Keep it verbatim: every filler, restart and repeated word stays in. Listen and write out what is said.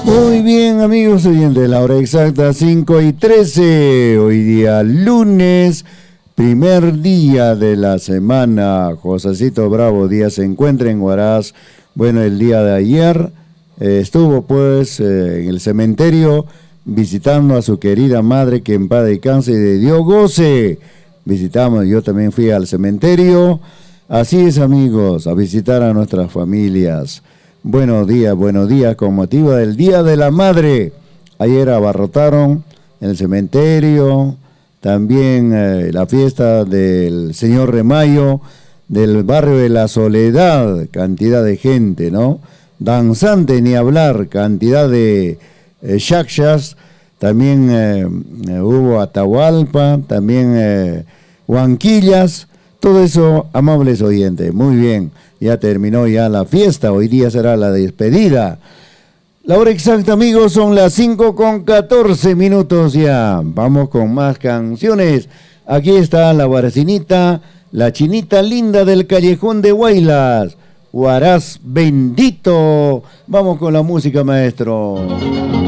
Muy bien, amigos oyentes, la hora exacta cinco y trece, hoy día lunes, primer día de la semana. Josecito Bravo Díaz se encuentra en Huaraz. Bueno, el día de ayer eh, estuvo pues eh, en el cementerio visitando a su querida madre, que en paz descanse y de Dios goce. Visitamos, yo también fui al cementerio. Así es, amigos, a visitar a nuestras familias. Buenos días, buenos días, con motivo del Día de la Madre. Ayer abarrotaron en el cementerio, también eh, la fiesta del Señor Remayo, del barrio de La Soledad, cantidad de gente, ¿no? Danzante, ni hablar, cantidad de eh, shakshas, también eh, hubo Atahualpa, también eh, Huanquillas, todo eso, amables oyentes, muy bien. Ya terminó ya la fiesta, hoy día será la despedida. La hora exacta, amigos, son las cinco con catorce minutos ya. Vamos con más canciones. Aquí está la Huaracinita, la chinita linda del callejón de Huaylas. Huaraz bendito. Vamos con la música, maestro.